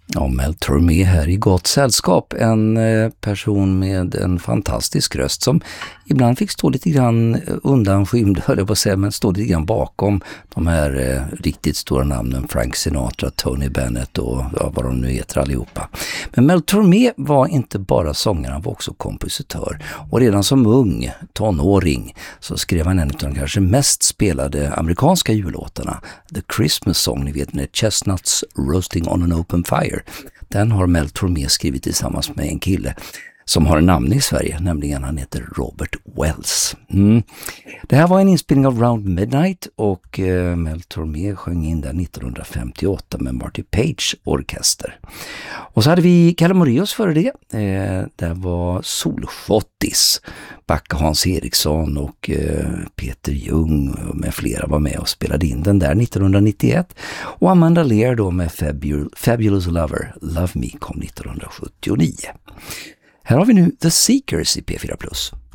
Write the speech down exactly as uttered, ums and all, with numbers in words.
Ja, Mel Tormé här i gott sällskap, en eh, person med en fantastisk röst som ibland fick stå lite grann undanskymd, höll jag på att säga, men stå lite grann bakom de här eh, riktigt stora namnen, Frank Sinatra, Tony Bennett och ja, vad de nu heter allihopa. Men Mel Tormé var inte bara sångare, han var också kompositör, och redan som ung tonåring så skrev han en av de kanske mest spelade amerikanska jullåtarna, The Christmas Song, ni vet, med Chestnuts Roasting on an Open Fire. Den har Mel Tormé skrivit tillsammans med en kille som har en namn i Sverige, nämligen han heter Robert Wells. Mm. Det här var en inspelning av Round Midnight och eh, Mel Tormé sjöng in där nittonhundrafemtioåtta med Marty Page orkester. Och så hade vi Kalle Moraeus före det. Eh, det var Solschottis. Backa Hans Eriksson och eh, Peter Jung med flera var med och spelade in den där nittonhundranittioett. Och Amanda Lear då med Fabul- Fabulous Lover, Love Me kom nittonhundrasjuttionio. Här har vi nu The Seekers i P fyra plus.